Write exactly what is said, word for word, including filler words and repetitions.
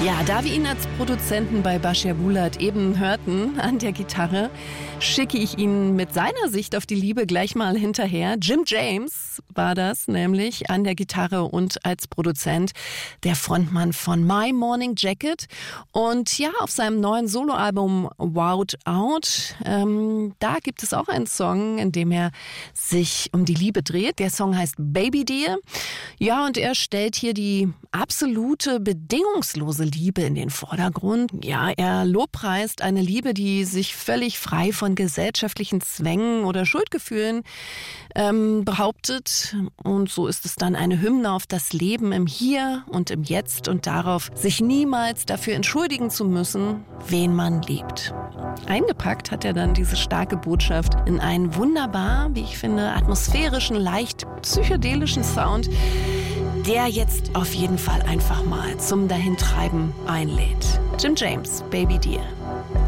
Ja, da wir ihn als Produzenten bei Bashir Bulat eben hörten an der Gitarre, schicke ich ihn mit seiner Sicht auf die Liebe gleich mal hinterher. Jim James war das nämlich an der Gitarre und als Produzent der Frontmann von My Morning Jacket. Und ja, auf seinem neuen Soloalbum Wowed Out, ähm, da gibt es auch einen Song, in dem er sich um die Liebe dreht. Der Song heißt Baby Dear. Ja, und er stellt hier die absolute, bedingungslose Liebe in den Vordergrund. Ja, er lobpreist eine Liebe, die sich völlig frei von gesellschaftlichen Zwängen oder Schuldgefühlen ähm, behauptet. Und so ist es dann eine Hymne auf das Leben im Hier und im Jetzt und darauf, sich niemals dafür entschuldigen zu müssen, wen man liebt. Eingepackt hat er dann diese starke Botschaft in einen wunderbar, wie ich finde, atmosphärischen, leicht psychedelischen Sound, der jetzt auf jeden Fall einfach mal zum Dahintreiben einlädt. Jim James, Baby Dear.